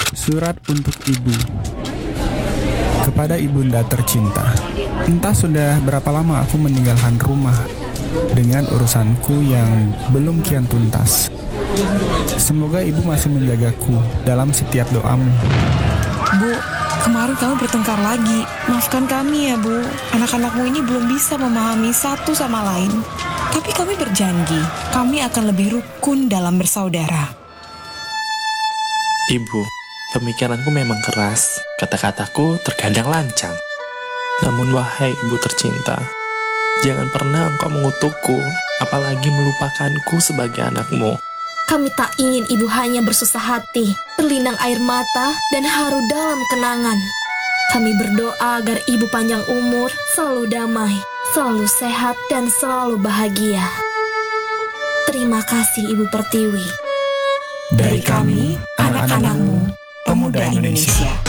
Surat untuk Ibu. Kepada Ibunda tercinta. Entah sudah berapa lama aku meninggalkan rumah dengan urusanku yang belum kian tuntas. Semoga Ibu masih menjagaku dalam setiap doamu. Bu, kemarin kamu bertengkar lagi. Maafkan kami ya, Bu. Anak-anakmu ini belum bisa memahami satu sama lain. Tapi kami berjanji, kami akan lebih rukun dalam bersaudara. Ibu, pemikiranku memang keras, kata-kataku terkadang lancang. Namun wahai Ibu tercinta, jangan pernah engkau mengutukku, apalagi melupakanku sebagai anakmu. Kami tak ingin ibu hanya bersusah hati, terlinang air mata, dan haru dalam kenangan. Kami berdoa agar ibu panjang umur, selalu damai, selalu sehat, dan selalu bahagia. Terima kasih Ibu Pertiwi. Dari kami, anak-anakmu, pemuda Indonesia.